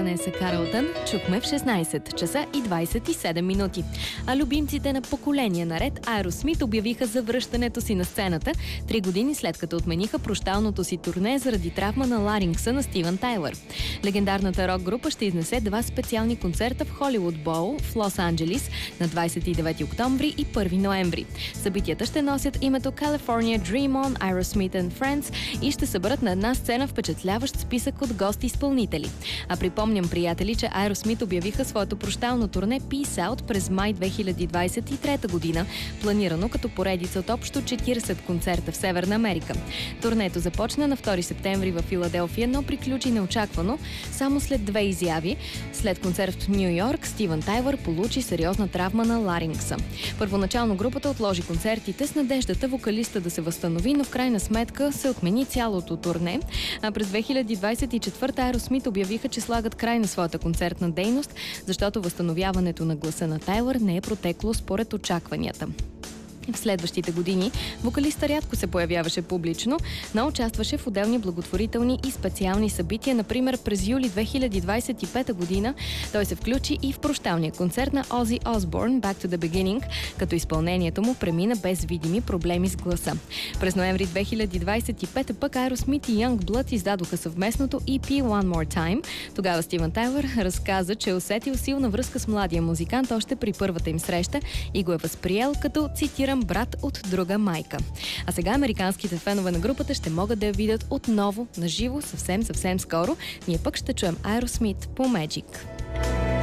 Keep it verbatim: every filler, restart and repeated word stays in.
Ванеса Карлтън чухме в шестнайсет часа и двайсет и седем минути. А любимците на поколение наред Aerosmith обявиха завръщането си на сцената три години след като отмениха прощалното си турне заради травма на ларингса на Стивън Тайлър. Легендарната рок-група ще изнесе два специални концерта в Холивуд Боул в Лос-Анджелис на двайсет и девети октомври и първи ноември. Събитията ще носят името California Dream On, Aerosmith and Friends и ще съберат на една сцена впечатляващ списък от гости-изпълнители. А припомням, приятели, че Aerosmith обявиха своето прощално турне Peace Out през май две хиляди двайсет и трета година, планирано като поредица от общо четирийсет концерта в Северна Америка. Турнето започна на втори септември в Филаделфия, но приключи неочаквано само след две изяви. След концерт в Ню Йорк, Стивън Тайлър получи сериозна травма на ларингса. Първоначално групата отложи концертите с надеждата вокалиста да се възстанови, но в крайна сметка се отмени цялото турне. А през две хиляди двайсет и четвърта Aerosmith обявиха, че слагат край на своята концертна дейност, защото възстановяването на гласа на Тайлър не е протекло според очакванията. В следващите години вокалиста рядко се появяваше публично, но участваше в отделни благотворителни и специални събития. Например, през юли две хиляди двайсет и пета година той се включи и в прощалния концерт на Ози Осборн Back to the Beginning, като изпълнението му премина без видими проблеми с гласа. През ноември две хиляди двайсет и пета пък Aerosmith и Youngblood издадоха съвместното и пи One More Time. Тогава Стивън Тайлър разказа, че е усетил силна връзка с младия музикант още при първата им среща и го е възприел като, цитирам, брат от друга майка. А сега американските фенове на групата ще могат да я видят отново наживо съвсем съвсем скоро. Ние пък ще чуем Aerosmith по Magic.